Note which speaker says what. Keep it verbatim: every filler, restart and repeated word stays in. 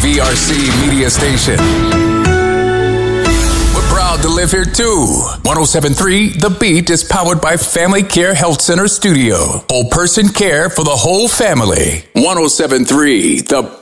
Speaker 1: B R C media station. We're proud to live here too. one oh seven point three The Beat is powered by Family Care Health Center Studio. Whole person care for the whole family. one oh seven point three The